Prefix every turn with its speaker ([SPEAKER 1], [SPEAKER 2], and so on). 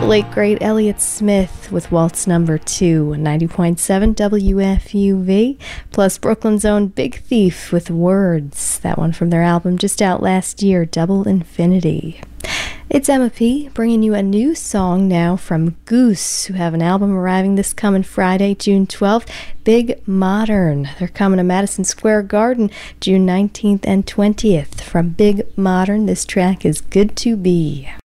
[SPEAKER 1] late great Elliott Smith with Waltz Number 2, 90.7 WFUV, plus Brooklyn's own Big Thief with Words, that one from their album just out last year, Double Infinity. It's Emma P, bringing you a new song now from Goose, who have an album arriving this coming Friday, June 12th, Big Modern. They're coming to Madison Square Garden June 19th and 20th. From Big Modern, this track is Good to Be.